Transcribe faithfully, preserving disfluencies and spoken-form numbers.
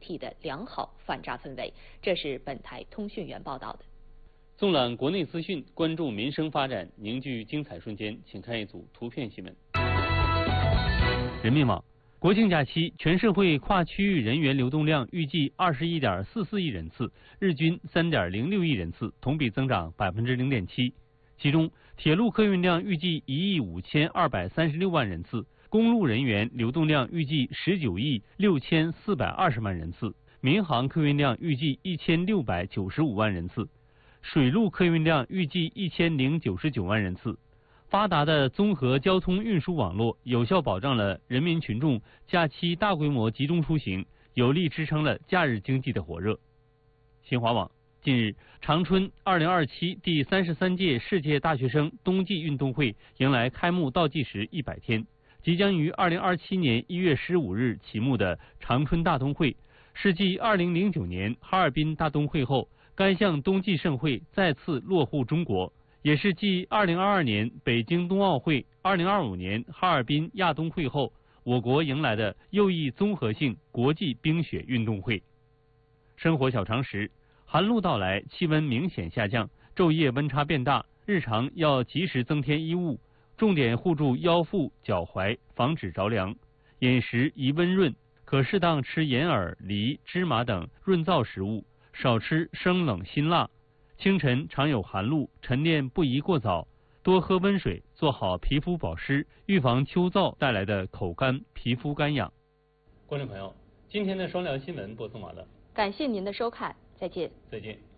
惕的良好反诈氛围。这是本台通讯员报道的。 纵览国内资讯，关注民生发展，凝聚精彩瞬间，请看一组图片新闻。人民网。国庆假期，全社会跨区域人员流动量预计二十一点四四亿人次，日均三点零六亿人次，同比增长百分之零点七。其中，铁路客运量预计一亿五千二百三十六万人次，公路人员流动量预计十九亿六千四百二十万人次，民航客运量预计一千六百九十五万人次，水陆客运量预计一千零九十九万人次。发达的综合交通运输网络有效保障了人民群众假期大规模集中出行，有力支撑了假日经济的火热。新华网近日，长春二零二七第三十三届世界大学生冬季运动会迎来开幕倒计时一百天，即将于二零二七年一月十五日启幕的长春大冬会，是继二零零九年哈尔滨大冬会后，该项冬季盛会再次落户中国。也是继二零二二年北京冬奥会、二零二五年哈尔滨亚冬会后，我国迎来的又一综合性国际冰雪运动会。生活小常识：寒露到来，气温明显下降，昼夜温差变大，日常要及时增添衣物，重点护住腰腹、脚踝，防止着凉。饮食宜温润，可适当吃银耳、梨、芝麻等润燥食物，少吃生冷辛辣。清晨常有寒露，晨练不宜过早，多喝温水，做好皮肤保湿，预防秋燥带来的口干、皮肤干痒。观众朋友，今天的双聊新闻播送完了， 感谢您的收看，再见。 再见。